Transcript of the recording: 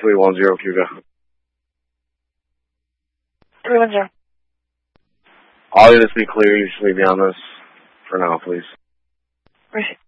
310 Hugo. 310. All units be clear. You just leave me on this for now, please. Right.